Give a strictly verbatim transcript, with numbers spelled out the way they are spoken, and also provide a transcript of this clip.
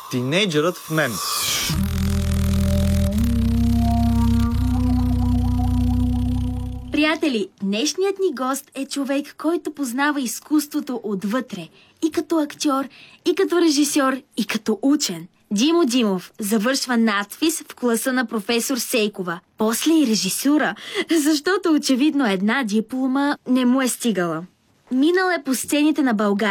Тинейджърът в мен. Приятели, днешният ни гост е човек, който познава изкуството отвътре. И като актьор, и като режисьор, и като учен. Димо Димов завършва надпис в класа на професор Сейкова. После и режисура, защото очевидно една диплома не му е стигала. Минал е по сцените на България.